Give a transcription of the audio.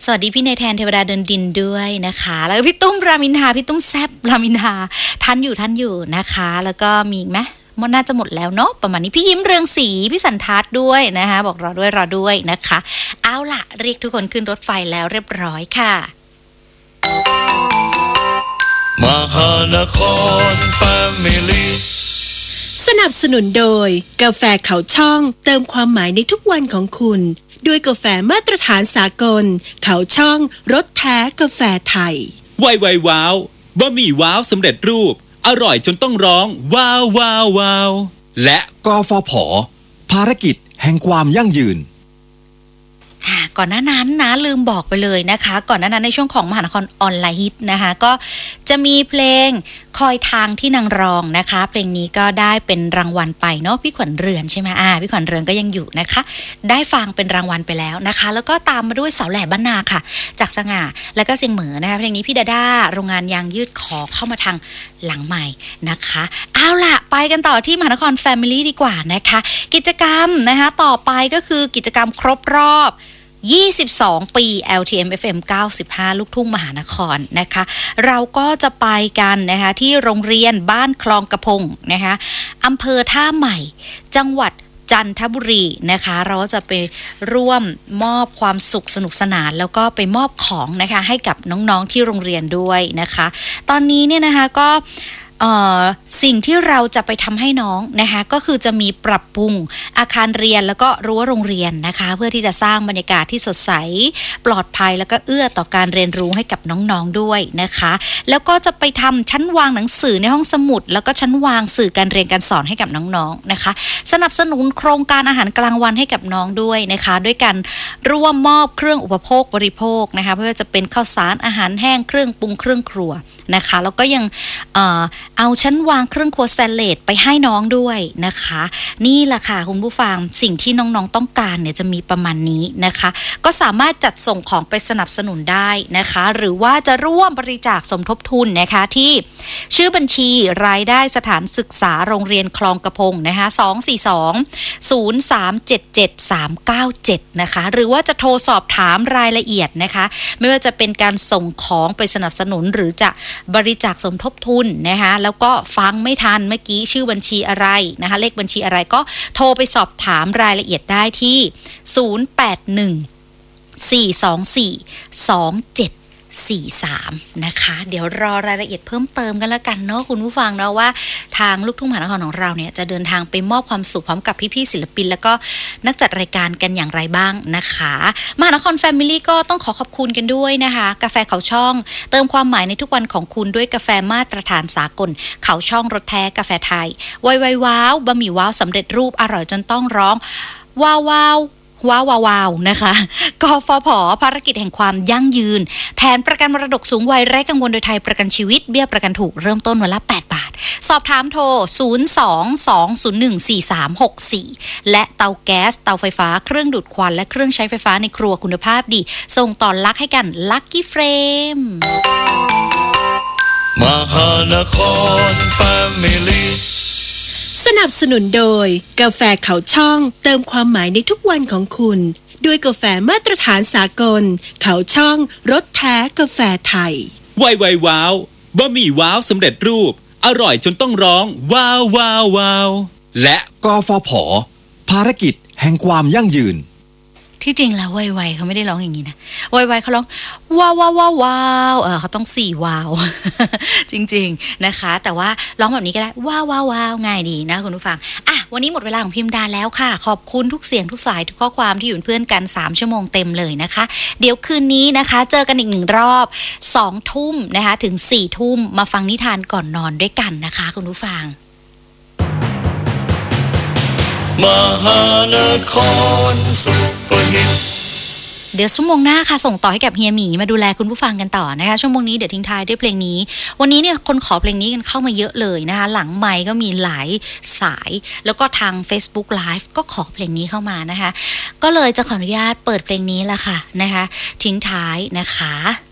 สวัสดีพี่เนแทนเทวดาเดินดินด้วยนะคะแล้วก็พี่ตุ้มรามินทาพี่ตุ้มแซบรามินทาท่านอยู่นะคะแล้วก็มีไหมมันน่าจะหมดแล้วเนาะประมาณนี้พี่ยิ้มเรืองศรีพี่สันทัศน์ด้วยนะคะบอกรอด้วยนะคะเอาล่ะเรียกทุกคนขึ้นรถไฟแล้วเรียบร้อยค่ะมหานครแฟมิลี่สนับสนุนโดยกาแฟเขาช่องเติมความหมายในทุกวันของคุณด้วยกาแฟมาตรฐานสากลเขาช่องรสแท้กาแฟไทยไวว้าวบะหมี่ว้าวสำเร็จรูปอร่อยจนต้องร้องว้าวว้าวว้าวและกฟผ.ภารกิจแห่งความยั่งยืนก่อนหน้านั้นนะลืมบอกไปเลยนะคะก่อนหน้านั้นในช่วงของมหานครออนไลน์ฮิตนะคะก็จะมีเพลงคอยทางที่นางรองนะคะเพลงนี้ก็ได้เป็นรางวัลไปเนาะพี่ขวัญเรือนใช่ไหมพี่ขวัญเรือนก็ยังอยู่นะคะได้ฟังเป็นรางวัลไปแล้วนะคะแล้วก็ตามมาด้วยสาวแหล่บ้านนาค่ะจากสง่าแล้วก็เสียงเหมือนะคะเพลงนี้พี่ดาด้าโรงงานยางยืดขอเข้ามาทางหลังใหม่นะคะเอาล่ะไปกันต่อที่มหานครแฟมิลี่ดีกว่านะคะกิจกรรมนะคะต่อไปก็คือกิจกรรมครบรอบ22 ปี LTM FM 95 ลูกทุ่งมหานครนะคะเราก็จะไปกันนะคะที่โรงเรียนบ้านคลองกระพงนะคะอำเภอท่าใหม่จังหวัดจันทบุรีนะคะเราจะไปร่วมมอบความสุขสนุกสนานแล้วก็ไปมอบของนะคะให้กับน้องๆที่โรงเรียนด้วยนะคะตอนนี้เนี่ยนะคะก็สิ่งที่เราจะไปทำให้น้องนะคะก็คือจะมีปรับปรุงอาคารเรียนแล้วก็รั้วโรงเรียนนะคะเพื่อที่จะสร้างบรรยากาศที่สดใสปลอดภัยแล้วก็เอื้อต่อการเรียนรู้ให้กับน้องๆด้วยนะคะแล้วก็จะไปทำชั้นวางหนังสือในห้องสมุดแล้วก็ชั้นวางสื่อการเรียนการสอนให้กับน้องๆนะคะสนับสนุนโครงการอาหารกลางวันให้กับน้องด้วยนะคะด้วยการร่วมมอบเครื่องอุปโภคบริโภคนะคะไม่ว่าจะเป็นข้าวสารอาหารแห้งเครื่องปรุงเครื่องครัวนะคะแล้วก็ยังเอาชั้นวางเครื่องครัวสแตนเลสไปให้น้องด้วยนะคะนี่แหละค่ะคุณผู้ฟังสิ่งที่น้องๆต้องการเนี่ยจะมีประมาณนี้นะคะก็สามารถจัดส่งของไปสนับสนุนได้นะคะหรือว่าจะร่วมบริจาคสมทบทุนนะคะที่ชื่อบัญชีรายได้สถานศึกษาโรงเรียนคลองกระพงนะคะ242-0377397นะคะหรือว่าจะโทรสอบถามรายละเอียดนะคะไม่ว่าจะเป็นการส่งของไปสนับสนุนหรือจะบริจาคสมทบทุนนะคะแล้วก็ฟังไม่ทันเมื่อกี้ชื่อบัญชีอะไรนะคะเลขบัญชีอะไรก็โทรไปสอบถามรายละเอียดได้ที่081-424-2743นะคะเดี๋ยวรอรายละเอียดเพิ่มเติมกันแล้วกันเนาะคุณผู้ฟังเนาะว่าทางลูกทุ่งมหานครของเราเนี่ยจะเดินทางไปมอบความสุขพร้อมกับพี่ๆศิลปินแล้วก็นักจัดรายการกันอย่างไรบ้างนะคะมหานครแฟมิลี่ก็ต้องขอบคุณกันด้วยนะคะกาแฟเขาช่องเติมความหมายในทุกวันของคุณด้วยกาแฟมาตรฐานสากลเขาช่องรสแท้กาแฟไทยไวว้าวบะหมี่ว้าวสำเร็จรูปอร่อยจนต้องร้องว้าวว้าวนะคะกฟผ.ภารกิจแห่งความยั่งยืนแผนประกันมรดกสูงวัยไร้กังวลโดยไทยประกันชีวิตเบี้ยประกันถูกเริ่มต้นวันละ8 บาทสอบถามโทร022014364และเตาแก๊สเตาไฟฟ้าเครื่องดูดควันและเครื่องใช้ไฟฟ้าในครัวคุณภาพดีส่งต่อลักให้กันลัคกี้เฟรมมหานครแฟมิลี่สนับสนุนโดยกาแฟเขาช่องเติมความหมายในทุกวันของคุณด้วยกาแฟมาตรฐานสากลเขาช่องรสแท้กาแฟไทยไวว้าวบะหมี่ว้าวสำเร็จรูปอร่อยจนต้องร้องว้าวว้าวว้าวและกฟผ.ภารกิจแห่งความยั่งยืนที่จริงแล้วไวๆเขาไม่ได้ร้องอย่างนี้นะไวๆเขาร้องว้าวว้าวว้าวว้าวเขาต้อง4ว้าว จริงๆนะคะแต่ว่าร้องแบบนี้ก็ได้ว้าวว้าวว้าวง่ายดีนะคุณผู้ฟังวันนี้หมดเวลาของพิมพ์ดาแล้วค่ะขอบคุณทุกเสียงทุกสายทุกข้อความที่อยู่เป็นเพื่อนกัน3 ชั่วโมงเต็มเลยนะคะเดี๋ยวคืนนี้นะคะเจอกันอีก1 รอบ2 ทุ่มนะคะถึง4 ทุ่มมาฟังนิทานก่อนนอนด้วยกันนะคะคุณผู้ฟังมหานครสุปหิตเดี๋ยวชั่วโมงหน้าค่ะส่งต่อให้กับเฮียหมีมาดูแลคุณผู้ฟังกันต่อนะคะชั่วโมงนี้เดี๋ยวทิ้งท้ายด้วยเพลงนี้วันนี้เนี่ยคนขอเพลงนี้กันเข้ามาเยอะเลยนะคะหลังไมค์ก็มีหลายสายแล้วก็ทาง Facebook Live ก็ขอเพลงนี้เข้ามานะคะก็เลยจะขออนุญาตเปิดเพลงนี้ละค่ะนะคะทิ้งท้ายนะคะ